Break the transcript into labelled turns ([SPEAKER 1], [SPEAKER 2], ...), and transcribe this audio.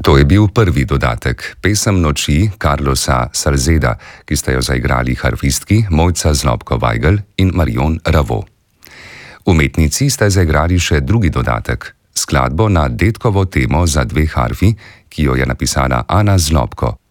[SPEAKER 1] To je bil prvi dodatek, pesem Noči Carlosa Salzeda, ki sta jo zaigrali harfistki Mojca Zlobko-Vajgl in Marion Ravo. Umetnici sta zaigrali še drugi dodatek, skladbo na dedkovo temo za dve harfi, ki jo je napisala Ana Zlobko.